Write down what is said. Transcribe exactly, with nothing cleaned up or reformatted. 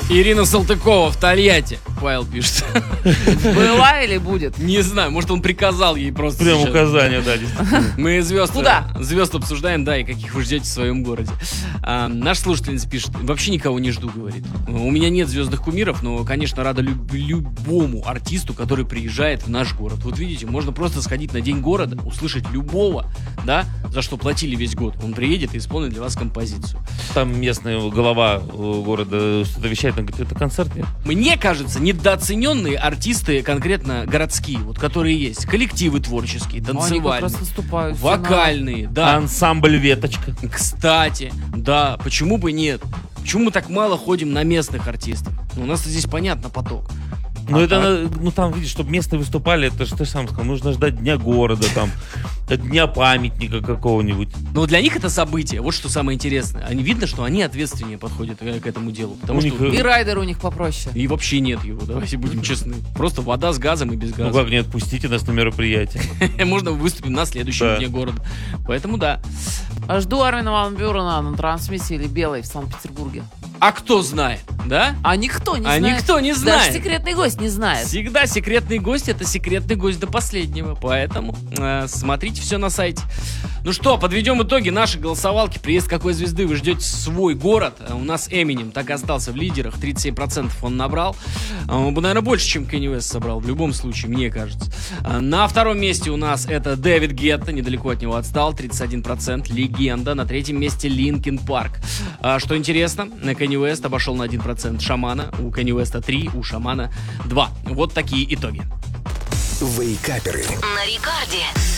Ирина Салтыкова в Тольятти. Павел пишет. Была или будет? Не знаю, может он приказал ей просто. Прям сейчас. указание, да. Мы звезд, Куда? звезд обсуждаем, да, и каких вы ждете в своем городе. А, наш слушательница пишет, вообще никого не жду, говорит. У меня нет звездных кумиров, но, конечно, рада люб- любому артисту, который приезжает в наш город. Вот видите, можно просто сходить на День города, услышать любого, да, за что платили весь год. Он приедет и исполнит для вас композицию. Там местная голова города что-то вещает, он говорит, это концерт нет? Мне кажется, недооцененные артисты, конкретно городские, вот которые есть, коллективы творческие, Они как танцевальные, раз выступают. все вокальные, да. Ансамбль «Веточка». Кстати, да, почему бы нет? Почему мы так мало ходим на местных артистов? Ну, у нас здесь понятно поток. Ну, А это, так? ну, там, видишь, чтобы местные выступали, это же ты сам сказал, нужно ждать Дня города, там, Дня памятника какого-нибудь. Но для них это событие, вот что самое интересное. Они видно, что они ответственнее подходят к этому делу. Потому У что них, равно. И райдер у них попроще. и вообще нет его, давайте будем честны. Просто вода с газом и без Ну газа. как не отпустите нас на мероприятие? Можно выступить на следующем Да. дне города. Поэтому да. Жду Армина Ван Бюрена на трансмиссии или Белой в Санкт-Петербурге. А кто знает, да? А никто не А знает. никто не знает. Даже секретный гость не знает. Всегда секретный гость — это секретный гость до последнего. Поэтому э, смотрите все на сайте. Ну что, подведем итоги нашей голосовалки. Приезд какой звезды вы ждете в свой город? А у нас Эминем так и остался в лидерах. тридцать семь процентов он набрал. А, Он бы, наверное, больше, чем Kanye West собрал. В любом случае, мне кажется. А, На втором месте у нас это Дэвид Гетта. Недалеко от него отстал. тридцать один процент. Легенда. На третьем месте Линкин Парк. А, Что интересно, Kanye West обошел на один процент Шамана. У Kanye West три, у Шамана два. Вот такие итоги. Вейкаперы. На рекорде.